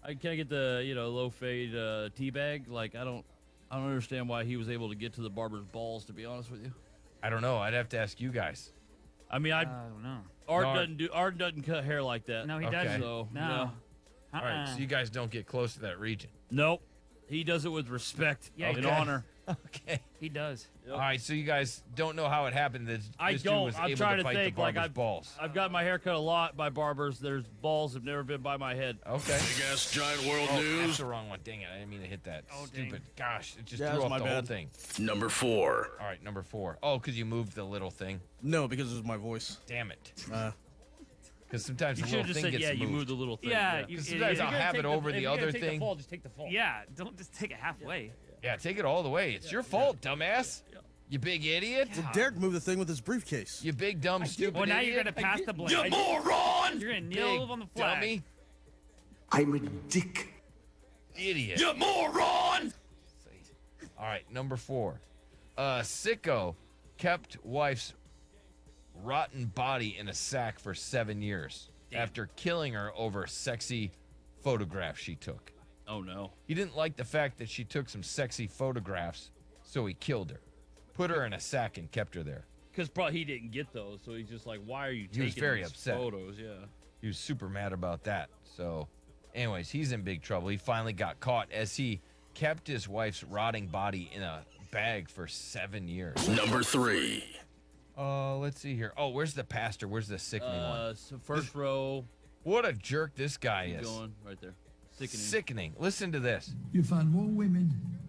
I can't get the low fade tea bag. Like I don't understand why he was able to get to the barber's balls. To be honest with you, I don't know. I'd have to ask you guys. I mean, I don't know. Art doesn't cut hair like that. No, he Okay. doesn't. So No. yeah. All right, so you guys don't get close to that region. Nope. He does it with respect and Okay. honor. Okay. He does. All right, so you guys don't know how it happened that I this dude don't. was I'm able trying to to bite think. the Like barber's balls. I've got my hair cut a lot by barbers. There's balls have never been by my head. Okay. Big ass giant world Oh, news. that's the wrong one. Dang it. I didn't mean to hit that. Oh, Stupid. dang. Gosh, it just Yeah, threw that's off my the whole bad. thing. Number 4. All right, number 4. Oh, because you moved the little thing. No, because it was my voice. Damn it. Because sometimes You the should little have just thing said, gets yeah, you moved. moved the little thing. Yeah, Yeah. you- Sometimes I'll If you're have it over the other thing. Fall, just take the fall. Yeah, don't just take it halfway. Yeah, take it all the way. It's your fault, dumbass. You big idiot. Derek moved the thing with his briefcase. You big dumb stupid Well, now idiot. you're gonna pass the blame. You moron! You're gonna Big kneel on the flag. dummy. I'm a dick. Idiot. You moron! All right, number 4. Sicko kept wife's rotten body in a sack for 7 years after killing her over sexy photographs she took. Oh no. He didn't like the fact that she took some sexy photographs, so he killed her. Put her in a sack and kept her there. Because probably he didn't get those, so he's just like, "Why are you taking was very these upset. photos?" Yeah. He was super mad about that. So, anyways, he's in big trouble. He finally got caught as he kept his wife's rotting body in a bag for 7 years. Number 3. Let's see here. Oh, where's the pastor? Where's the sickening one? So first row. What a jerk this guy Keep is. going right there. Sickening. Sickening. Listen to this. You find more women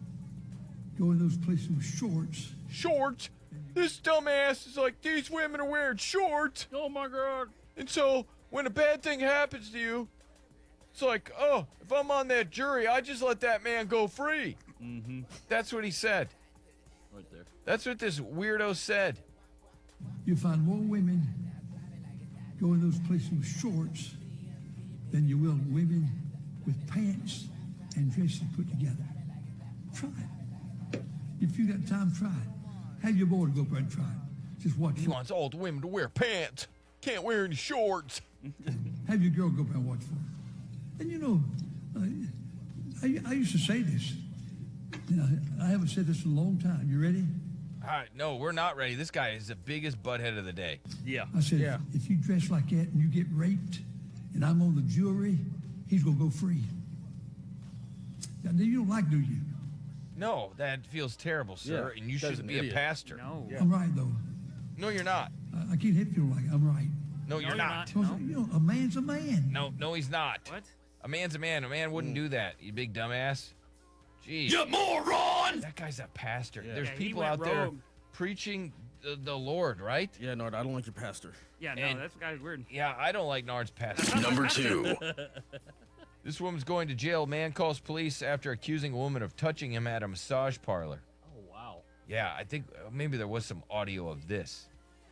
go in those places with shorts. Shorts. This dumbass is like, these women are wearing shorts. Oh my god. And so when a bad thing happens to you, it's like, oh, if I'm on that jury, I just let that man go free. Mm-hmm. That's what he said. Right there. That's what this weirdo said. You find more women go in those places with shorts than you will women with pants and dresses put together. Try it. If you got time, try it. Have your boy go up there and try it. Just watch He it. wants all the women to wear pants. Can't wear any shorts. Have your girl go up there and watch for it. And you know, I used to say this. You know, I haven't said this in a long time. You ready? All right, no, we're not ready. This guy is the biggest butthead of the day. Yeah. I said, if you dress like that and you get raped and I'm on the jury, he's going to go free. Now, you don't like, do you? No, that feels terrible, sir, Yeah, and you that's shouldn't an be idiot. a pastor. No. I'm right, though. No, you're not. I can't help you like I'm right. No, you're you're not. not. Because, you know, a man's a man. No, he's not. What? A man's a man. A man wouldn't do that, you big dumbass. Jeez. You moron! That guy's a pastor. There's Yeah, he people went out there rogue. preaching the Lord, right? Yeah, no, I don't like your pastor. Yeah, no, And- that guy's weird. Yeah, I don't like Nard's pastor. Number 2. This woman's going to jail. Man calls police after accusing a woman of touching him at a massage parlor. Oh wow. Yeah, I think maybe there was some audio of this.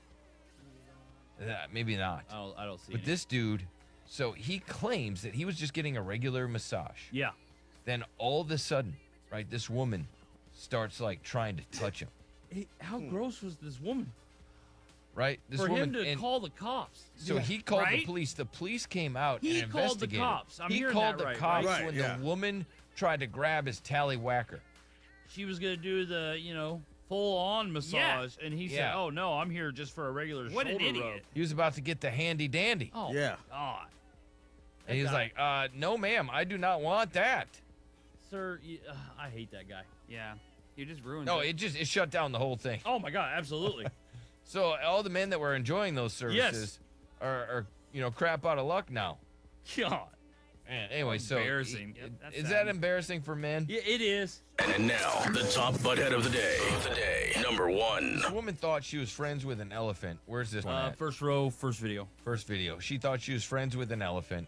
Maybe not. I don't see. But any. this dude, so he claims that he was just getting a regular massage. Yeah. Then all of a sudden, right, this woman starts like trying to touch him. How gross was this woman? Right? This For woman him to and call the cops. so he called the Right? police. The police came out He and called the investigated. cops. I'm he hearing called that the right, cops right? when Yeah. the woman tried to grab his tallywhacker. She was gonna do the, full on massage, and he said, Yeah. "Oh no, I'm here just for a regular What an shoulder idiot. rub." He was about to get the handy dandy. Oh Yeah. God. and he was guy- like, no, ma'am, I do not want that. Sir, I hate that guy. Yeah. You just ruined No, it. it shut down the whole thing. Oh my God, absolutely. So all the men that were enjoying those services are crap out of luck now. God. And anyway, so Embarrassing. Yep, that's is sad. that embarrassing for men? Yeah, it is. And now, the top butthead of the day. Number 1. This woman thought she was friends with an elephant. Where's this one at? First row, first video. First video. She thought she was friends with an elephant.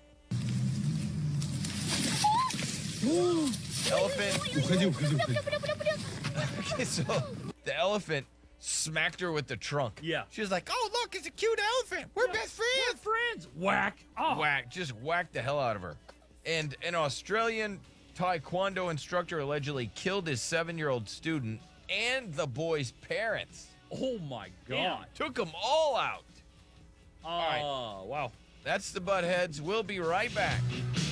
Elephant. Okay, so the elephant smacked her with the trunk. Yeah. She was like, "Oh, look, it's a cute elephant. We're best friends." Friends. Whack. Oh. Whack, just whacked the hell out of her. And an Australian taekwondo instructor allegedly killed his 7-year-old student and the boy's parents. Oh my God. Took them all out. Oh, wow. That's the Buttheads. We'll be right back.